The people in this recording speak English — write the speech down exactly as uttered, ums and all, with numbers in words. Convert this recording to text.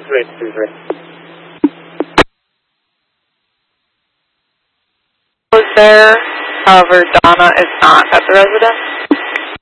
three three three. Was there, however, Donna is not at the residence?